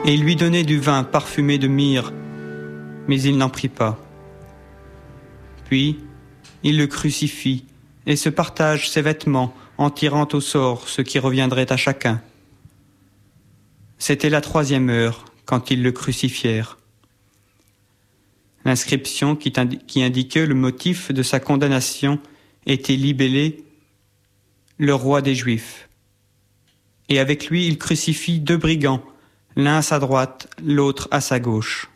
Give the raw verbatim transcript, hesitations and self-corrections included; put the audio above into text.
et il lui donnait du vin parfumé de myrrhe, mais il n'en prit pas. Puis, il le crucifie et se partage ses vêtements en tirant au sort ce qui reviendrait à chacun. C'était la troisième heure quand ils le crucifièrent. L'inscription qui, qui indiquait le motif de sa condamnation était libellée « Le roi des Juifs ». Et avec lui, il crucifie deux brigands, l'un à sa droite, l'autre à sa gauche.